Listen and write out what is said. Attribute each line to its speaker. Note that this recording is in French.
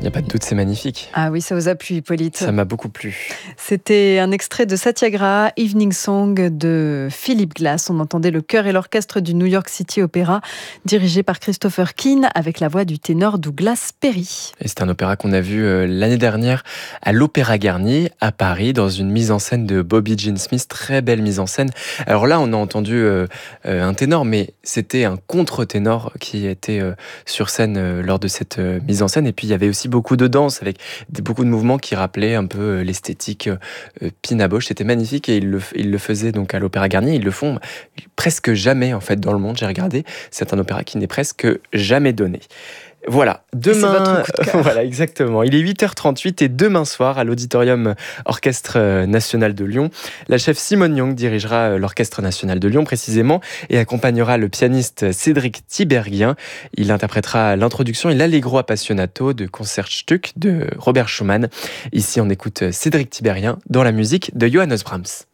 Speaker 1: Il n'y a pas de doute, c'est magnifique.
Speaker 2: Ah oui, ça vous a plu, Hippolyte.
Speaker 1: Ça m'a beaucoup plu.
Speaker 2: C'était un extrait de Satyagraha, Evening Song de Philip Glass. On entendait le chœur et l'orchestre du New York City Opera, dirigé par Christopher Keane, avec la voix du ténor Douglas Perry.
Speaker 1: Et c'est un opéra qu'on a vu l'année dernière à l'Opéra Garnier, à Paris, dans une mise en scène de Bobby Jean Smith. Très belle mise en scène. Alors là, on a entendu un ténor, mais c'était un contre-ténor qui était sur scène lors de cette mise en scène. Et puis, il y avait aussi beaucoup de danse, avec beaucoup de mouvements qui rappelaient un peu l'esthétique Pina Bausch. C'était magnifique et ils le faisaient donc à l'Opéra Garnier. Ils le font presque jamais, en fait, dans le monde. J'ai regardé. C'est un opéra qui n'est presque jamais donné. Voilà, demain,
Speaker 2: c'est votre coup de cœur.
Speaker 1: Voilà, exactement. Il est 8h38 et demain soir, à l'Auditorium Orchestre National de Lyon, la chef Simone Young dirigera l'Orchestre National de Lyon précisément et accompagnera le pianiste Cédric Tiberghien. Il interprétera l'introduction et l'Allegro Appassionato de Concertstück de Robert Schumann. Ici, on écoute Cédric Tiberghien dans la musique de Johannes Brahms.